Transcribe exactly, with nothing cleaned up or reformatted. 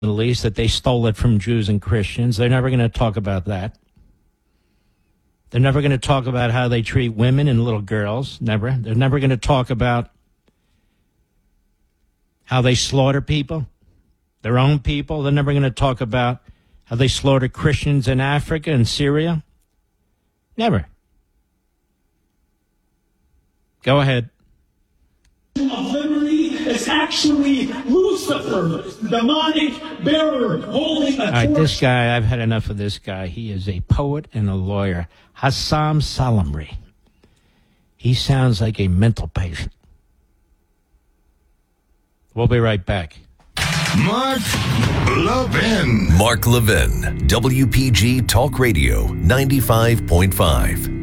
Middle East, that they stole it from Jews and Christians. They're never going to talk about that. They're never going to talk about how they treat women and little girls. Never. They're never going to talk about how they slaughter people, their own people. They're never going to talk about how they slaughter Christians in Africa and Syria. Never. Go ahead. Of liberty is actually Lucifer, demonic bearer, holding a All right, torch. this guy, I've had enough of this guy. He is a poet and a lawyer. Hassam Salamri. He sounds like a mental patient. We'll be right back. Mark Levin. Mark Levin, W P G Talk Radio ninety-five point five.